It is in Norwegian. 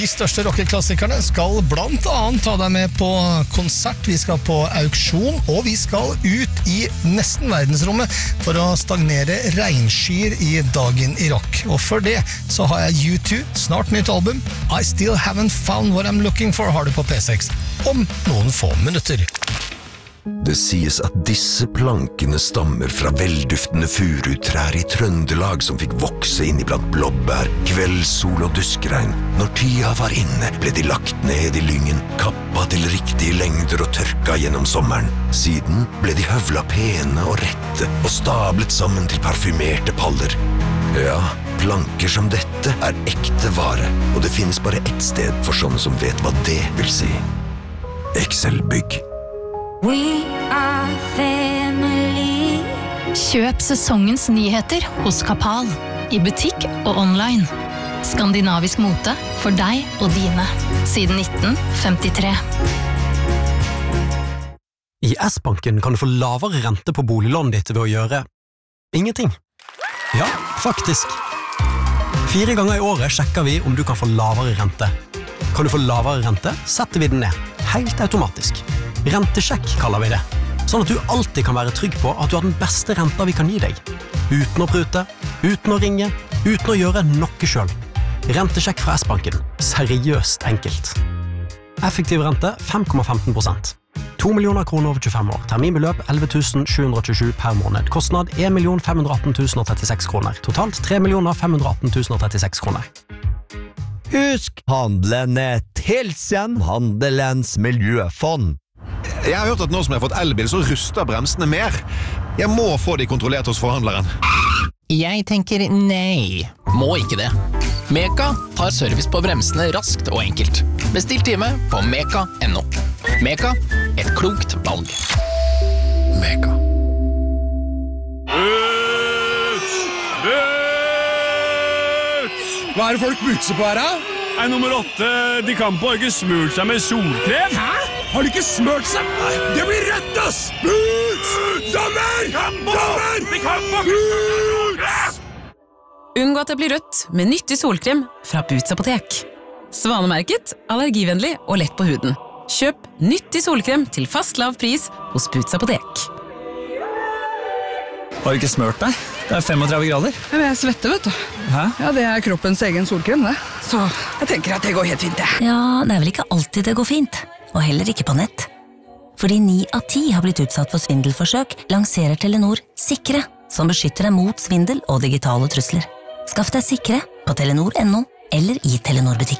De største rockeklassikerne skal blant annet ta deg med på konsert. Vi skal på auksjon, og vi skal ut i nesten verdensrommet for å stagnere regnskyer i dagen i rock. Og for det så har jeg U2, snart nytt album. I Still Haven't Found What I'm Looking For har du på P6 om noen få minutter. Det sies at disse plankene stammer fra velduftende furutrær i Trøndelag som fikk vokse inn iblant blåbær, kveldssol og duskregn. Når tida var inne, ble de lagt ned i lyngen, kappa til riktige lengder og tørka gjennom sommeren. Siden ble de høvla pene og rette og stablet sammen til parfymerte paller. Ja, planker som dette er ekte vare, og det finnes bare ett sted for sånne som vet hva det vil si. Excel-bygg. We are family. Kjøp sesongens nyheter hos Kapal, i butikk og online. Skandinavisk mote for deg og dine, siden 1953. I S-banken kan du få lavere rente på boliglånet ditt ved å gjøre ingenting. Ja, faktisk. 4 ganger i året sjekker vi om du kan få lavere rente. Kan du få lavere rente, setter vi den ned, helt automatisk. Rentesjekk kaller vi det, sånn at du alltid kan være trygg på at du har den beste renta vi kan gi deg. Uten å prute, uten å ringe, uten å gjøre noe selv. Rentesjekk fra S-banken. Seriøst enkelt. Effektiv rente 5,15%. 2 millioner kroner over 25 år. Terminbeløp 11 727 per måned. Kostnad 1 518 036 kroner. Totalt 3 518 036 kroner. Husk, handelen Tilsen, Handelens miljøfond. Jeg har hørt at nå som jeg har fått elbil, så ruster bremsene mer. Jeg må få de kontrollert hos forhandleren. Jeg tenker nei, må ikke det. Meka tar service på bremsene raskt og enkelt. Bestill time på meka.no. Meka, et klokt valg. Meka. Hva er det folk butser på her, da? Nummer 8, de kan på ikke smurt seg med solkrem. Hæ? Har de ikke smurt seg? Nei. Det blir rett, ass! Buts! Dommer! Dommer! De kan på Buts! Unngå at det blir rødt med nyttig solkrem fra Buts apotek. Svanemerket, allergivennlig og lett på huden. Kjøp nyttig solkrem til fast lav pris hos Buts apotek. Har du ikke smørt deg? Det er 35 grader. Jeg svetter, vet du. Hæ? Ja, det er kroppens egen solkrem, det. Så jeg tenker at det går helt fint, det. Ja, det er vel ikke alltid det går fint. Og heller ikke på nett. Fordi 9 av 10 har blitt utsatt for svindelforsøk, lanserer Telenor Sikre, som beskytter deg mot svindel og digitale trusler. Skaff deg Sikre på telenor.no eller i Telenor-butikken.